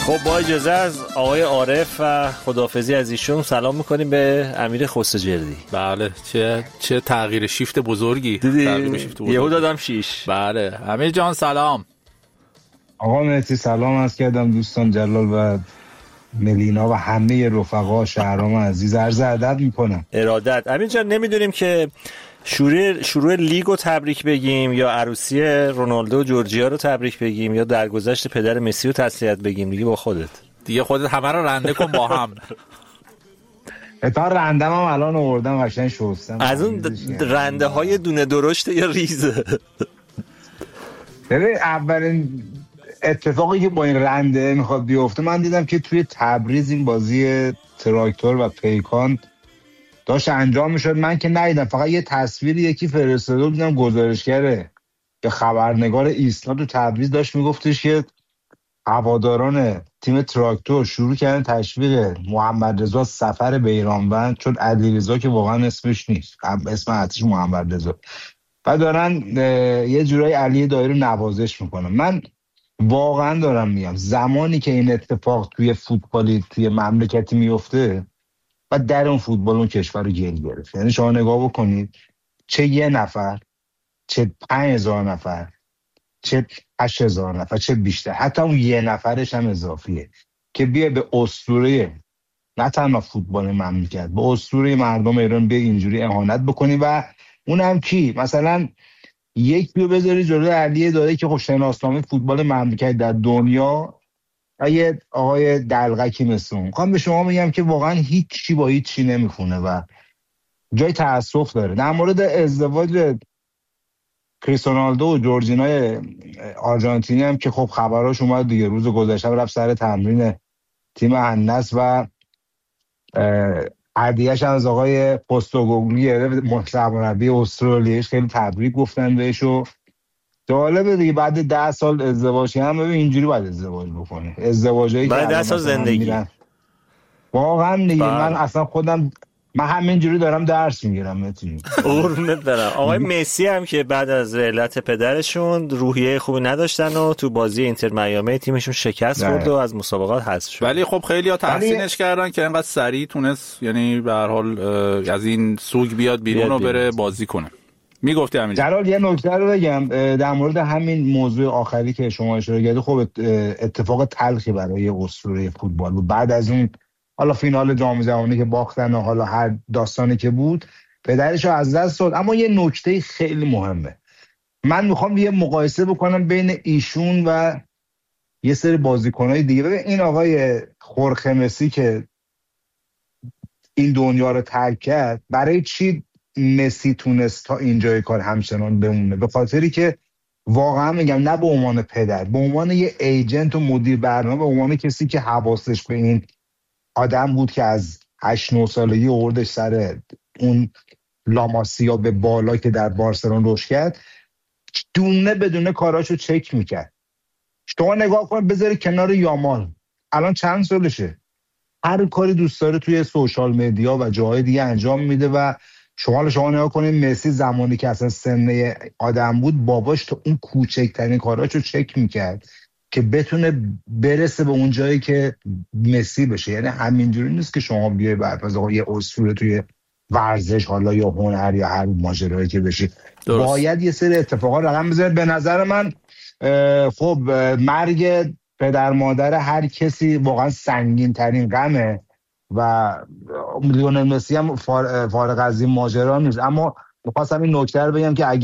خب با اجازه از آقای عارف و خداحافظی از ایشون سلام میکنیم به امیر خسروجردی. بله چه تغییر شیفت بزرگی. دیدی یهو دادم 6. بله امیر جان سلام. آقا مهدی سلام عرض کردم دوستان جلال و ملینا و همه رفقا شهرام عزیز عرض ادب میکنم. ارادت. امیر جان نمیدونیم که شروع لیگو تبریک بگیم یا عروسی رونالدو و جورجیا رو تبریک بگیم یا درگذشت پدر مسی رو تسلیت بگیم. دیگه با خودت همه رو رنده کن با هم. تا رندم هم الان آوردم قشنگ شستم. از اون رنده های دونه درشت یا ریزه. ببین اولین اتفاقی که با این رنده میخواد بیفته، من دیدم که توی تبریز این بازی تراکتور و پیکان داشت انجام میشد. من که ندیدم، فقط یه تصویری یکی فرستاده بود، دیدم گزارشگره به خبرنگار ایسنا تو تبریز داشت میگفتش که هواداران تیم تراکتور شروع کردن تشویق محمد رضا سفر به ایرانوند، چون علیرضا که واقعا اسمش نیست، اسم اصلیش محمد رضا، و دارن یه جورای علی دایی رو نوازش میکنن. من واقعا دارم میگم زمانی که این اتفاق توی فوتبالی توی مملکتی میفته و در اون فوتبال اون کشور رو گل گرفت. یعنی شما نگاه بکنید، چه یه نفر، چه 5000 نفر، چه 8000 نفر، چه بیشتر، حتی اون یه نفرش هم اضافیه که بیا به اسطوره نه تنها فوتبال مملکت، به اسطوره مردم ایران بیا اینجوری اهانت بکنی. و اونم کی؟ مثلا یک بیو بذاری جلوی علی دایی که خب شناسنامه فوتبال مملکت در دنیا، و یه آقای دلغکی مثل اون. میخوام به شما میگم که واقعا هیچ چی با هیچ چی نمیخونه و جای تأسف داره. در مورد ازدواج کریستیانو و جورجینای آرژانتینی هم که خب خبراش اومد دیگه، روز گذشته رفت سر تمرین تیم النصر و هدیه‌اش از آقای پوستوگلو گرفت، مربی استرالیاش. خیلی تبریک گفتن بهش و جالبه دیگه بعد 10 سال ازدواج هم ببین اینجوری باید ازدواج بکنه. ازدواجایی بعد 10 سال زندگی واقعا دیگه من اصلا خودم همینجوری دارم درس میگیرم. متین قربونت برم. آقای مسی هم که بعد از علت پدرشون روحیه خوبی نداشتن و تو بازی اینتر میامی تیمشون شکست خورد و از مسابقات حذف شد. ولی خب خیلی‌ها تحسینش کردن که اینقدر سریع تونست، یعنی به هر حال از این سوگ بیاد بیرون و بره بازی کنه. میگفتی همین جلال یه نکته رو بگم در مورد همین موضوع آخری که شما اشاره کردید. خب اتفاق تلخی برای اسطوره فوتبال بود. بعد از اون حالا فینال جام جهانی که باختن و حالا هر داستانی که بود، پدرش رو از دست داد. اما یه نکته خیلی مهمه، من میخوام یه مقایسه بکنم بین ایشون و یه سری بازیکنای دیگه. ببین این آقای خورخه مسی که این دنیا رو ترک کرد، برای چی مسی تونست تا اینجای کار همچنان بمونه؟ به خاطری که واقعا میگم، نه به عنوان پدر، به عنوان یه ایجنت و مدیر برنامه، به عنوان کسی که حواسش به این آدم بود که از 8-9 سالگی آوردش سر اون لاماسیا به بالا که در بارسلون رشد کرد، دونه بدونه کاراشو چک میکرد. شما نگاه کن، بذاری کنار یامال الان چند سالشه، هر کاری دوست داره توی سوشال مدیا و جاهای دیگه انجام میده. و شما نگاه کنید مسی زمانی که اصلا سن آدم بود، باباش تا اون کوچکترین کاراشو چک میکرد که بتونه برسه به اون جایی که مسی بشه. یعنی همینجوری نیست که شما بیای بعد یه اسطوره توی ورزش حالا یا هنر یا هر ماجرایی که بشی، باید یه سری اتفاقات رقم بزنه. به نظر من خب مرگ پدر مادر هر کسی واقعا سنگین ترین غمه و لیونل مسی هم فارغ از این ماجرا نیست. اما می‌خواستم این نکته رو بگم که